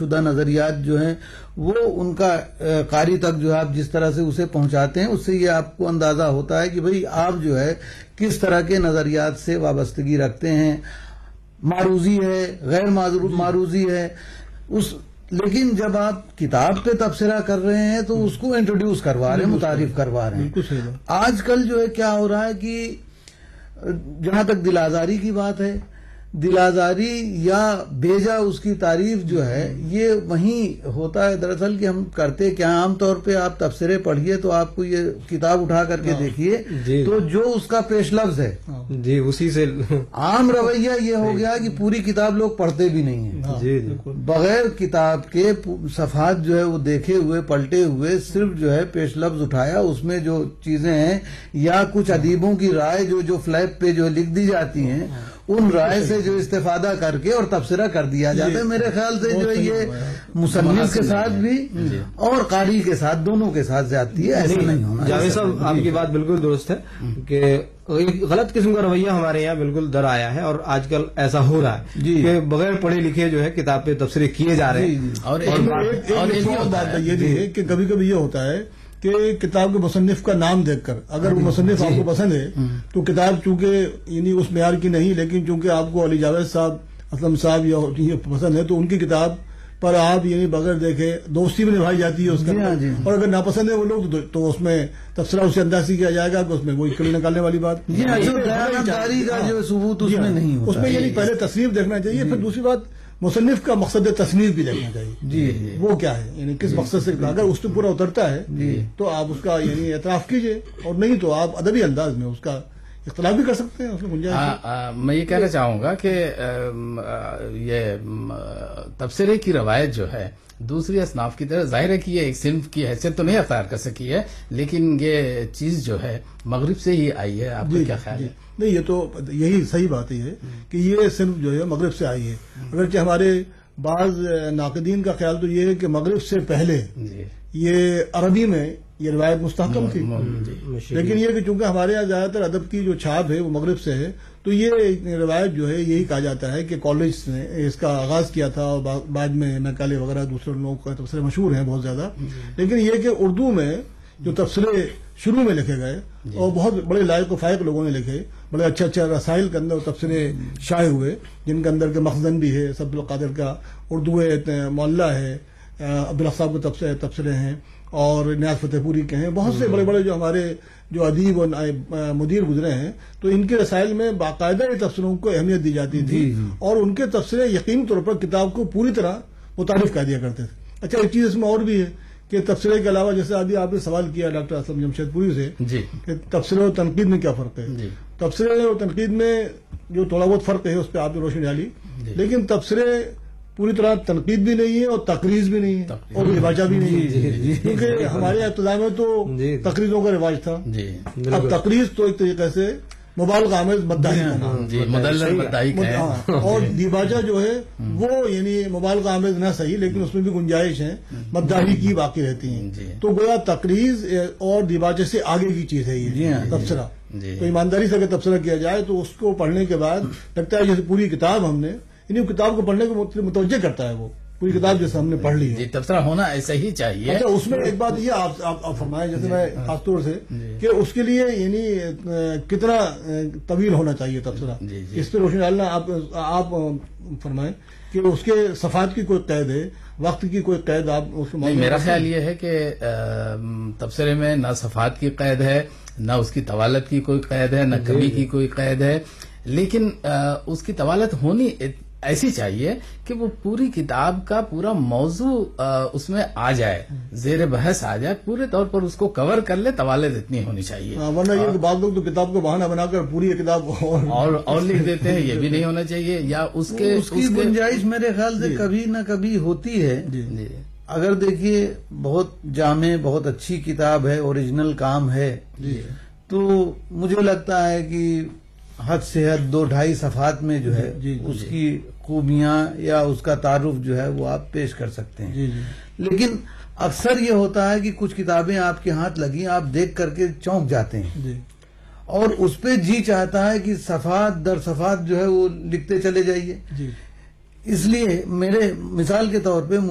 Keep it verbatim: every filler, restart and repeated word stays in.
شدہ نظریات جو ہیں وہ ان کا قاری تک جو ہے آپ جس طرح سے اسے پہنچاتے ہیں اس سے یہ آپ کو اندازہ ہوتا ہے کہ بھئی آپ جو ہے کس طرح کے نظریات سے وابستگی رکھتے ہیں، معروضی ہے، غیر معروضی ہے اس لیکن جب آپ کتاب پہ تبصرہ کر رہے ہیں تو اس کو انٹروڈیوس کروا رہے ہیں، متعارف کروا رہے ہیں۔ آج کل جو ہے کیا ہو رہا ہے کہ جہاں تک دل آزاری کی بات ہے، دل آزاری یا بیجا اس کی تعریف جو ہے یہ وہیں ہوتا ہے دراصل کہ ہم کرتے کیا عام طور پہ آپ تبصرے پڑھیے تو آپ کو یہ کتاب اٹھا کر کے دیکھیے تو جو اس کا پیش لفظ ہے جی اسی سے عام رویہ یہ ہو گیا کہ پوری کتاب لوگ پڑھتے بھی نہیں ہیں، جی بغیر کتاب کے صفحات جو ہے وہ دیکھے ہوئے پلٹے ہوئے صرف جو ہے پیش لفظ اٹھایا، اس میں جو چیزیں ہیں یا کچھ ادیبوں کی رائے جو جو فلیپ پہ جو لکھ دی جاتی ہیں ان رائے سے جو استفادہ کر کے اور تبصرہ کر دیا جاتا ہے۔ میرے خیال سے جو ہے یہ مصنف کے ساتھ بھی اور قاری کے ساتھ دونوں کے ساتھ زیادتی ہے، ایسا نہیں ہونا۔ جاوید صاحب آپ کی بات بالکل درست ہے کہ ایک غلط قسم کا رویہ ہمارے یہاں بالکل در آیا ہے اور آج کل ایسا ہو رہا ہے کہ بغیر پڑھے لکھے جو ہے کتاب پہ تبصرے کیے جا رہے ہیں۔ اور ایک بات یہ بھی ہے کہ کبھی کبھی یہ ہوتا ہے کہ کتاب کے مصنف کا نام دیکھ کر اگر وہ مصنف آپ کو پسند ہے تو کتاب چونکہ یعنی اس معیار کی نہیں، لیکن چونکہ آپ کو علی جاوید صاحب، اسلم صاحب یا پسند ہے تو ان کی کتاب پر آپ یعنی بغیر دیکھے دوستی میں نبھائی جاتی ہے اس کا، اور اگر ناپسند ہے وہ لوگ تو اس میں تبصرہ اسے اندازی کیا جائے گا کہ اس میں وہی کلی نکالنے والی بات کا جو ثبوت اس میں نہیں ہوتا، اس میں یعنی پہلے تصنیف دیکھنا چاہیے، پھر دوسری بات مصنف کا مقصد تصنیف بھی دیکھنا چاہیے، جی وہ کیا ہے یعنی کس مقصد سے، اگر اس سے پورا اترتا ہے تو آپ اس کا یعنی اعتراف کیجئے، اور نہیں تو آپ ادبی انداز میں اس کا اختلاف بھی کر سکتے ہیں، اس میں گنجائش۔ میں یہ کہنا چاہوں گا کہ یہ تبصرے کی روایت جو ہے دوسری اصناف کی طرح ظاہر ہے کہ یہ ایک صنف کی حیثیت تو نہیں اختیار کر سکی ہے، لیکن یہ چیز جو ہے مغرب سے ہی آئی ہے۔ آپ کا کیا خیال ہے؟ نہیں یہ تو یہی صحیح بات ہی ہے کہ یہ صنف جو ہے مغرب سے آئی ہے، اگرچہ ہمارے بعض ناقدین کا خیال تو یہ ہے کہ مغرب سے پہلے یہ عربی میں یہ روایت مستحکم تھی، لیکن یہ کہ چونکہ ہمارے یہاں زیادہ تر ادب کی جو چھاپ ہے وہ مغرب سے ہے تو یہ روایت جو ہے یہی کہا جاتا ہے کہ کالج نے اس کا آغاز کیا تھا اور بعد میں میکالے وغیرہ دوسرے لوگوں کا تبصرے مشہور ہیں بہت زیادہ، لیکن یہ کہ اردو میں جو تبصرے شروع میں لکھے گئے اور بہت بڑے لائق و فائق لوگوں نے لکھے، بڑے اچھے اچھے رسائل کے اندر تبصرے شائع ہوئے جن کے اندر کے مخزن بھی ہے، سعد القادر کا اردو معلّہ ہے، عبدالحق صاحب کے تبصرے ہیں اور نیاز فتح پوری کے ہیں، بہت سے بڑے بڑے جو ہمارے جو ادیب اور مدیر گزرے ہیں تو ان کے رسائل میں باقاعدہ یہ تبصروں کو اہمیت دی جاتی تھی اور ان کے تبصرے یقینی طور پر کتاب کو پوری طرح متعارف کر دیا کرتے تھے۔ اچھا ایک چیز اس میں اور بھی ہے کہ تبصرے کے علاوہ جیسے ابھی آپ نے سوال کیا ڈاکٹر اسلم جمشید پوری سے کہ تبصرے اور تنقید میں کیا فرق ہے، تبصرے اور تنقید میں جو تھوڑا بہت فرق ہے اس پہ آپ نے روشنی ڈالی، لیکن تبصرے پوری طرح تنقید بھی نہیں ہے اور تقریر بھی نہیں ہے اور لباجہ بھی نہیں ہے، کیونکہ ہمارے ابتدا میں تو تقریروں کا رواج تھا، اب تقریر تو ایک طریقے سے مبالغہ آمیز مداحی کا اور دیباجہ جو ہے وہ یعنی مبالغہ آمیز نہ صحیح لیکن اس میں بھی گنجائش ہے، مداحی کی باقی رہتی ہیں، تو گویا تقریر اور دیباجہ سے آگے کی چیز ہے یہ تبصرہ۔ تو ایمانداری سے اگر تبصرہ کیا جائے تو اس کو پڑھنے کے بعد لگتا ہے جیسے پوری کتاب ہم نے یعنی کتاب کو پڑھنے کو متوجہ کرتا ہے، وہ پوری کتاب جیسے ہم نے پڑھ لی ہے، تبصرہ ہونا ایسا ہی چاہیے۔ اچھا اس میں ایک بات یہ آپ فرمائیں جیسے میں خاص طور سے کہ اس کے لیے یعنی کتنا طویل ہونا چاہیے تبصرہ، اس پہ روشنی ڈالنا آپ فرمائیں کہ اس کے صفحات کی کوئی قید ہے، وقت کی کوئی قید آپ اس میں؟ میرا خیال یہ ہے کہ تبصرے میں نہ صفحات کی قید ہے، نہ اس کی طوالت کی کوئی قید ہے، نہ کمی کی کوئی قید ہے، لیکن اس کی طوالت ہونی ایسی چاہیے کہ وہ پوری کتاب کا پورا موضوع اس میں آ جائے، زیر بحث آ جائے، پورے طور پر اس کو کور کر لے، طوالت اتنی ہونی چاہیے، ورنہ یہ بعض لوگ تو کتاب کو بہانہ بنا کر پوری کتاب اور اور لکھ دیتے ہیں، یہ بھی نہیں ہونا چاہیے، یا اس کے اس کی گنجائش میرے خیال سے کبھی نہ کبھی ہوتی ہے۔ اگر دیکھیے بہت جامع بہت اچھی کتاب ہے، اوریجنل کام ہے، تو مجھے لگتا ہے کہ حد سے حد دو ڈھائی صفحات میں جو ہے اس کی خوبیاں یا اس کا تعارف جو ہے وہ آپ پیش کر سکتے ہیں، لیکن اکثر یہ ہوتا ہے کہ کچھ کتابیں آپ کے ہاتھ لگی آپ دیکھ کر کے چونک جاتے ہیں اور اس پہ جی چاہتا ہے کہ صفحات در صفحات جو ہے وہ لکھتے چلے جائیے، اس لیے میرے مثال کے طور پہ